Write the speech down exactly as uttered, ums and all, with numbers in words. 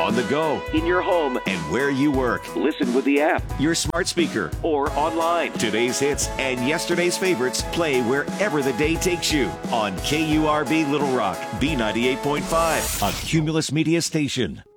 on the go, in your home, and where you work. Listen with the app, your smart speaker, or online. Today's hits and yesterday's favorites play wherever the day takes you on K U R B Little Rock, B ninety-eight point five, a Cumulus Media station.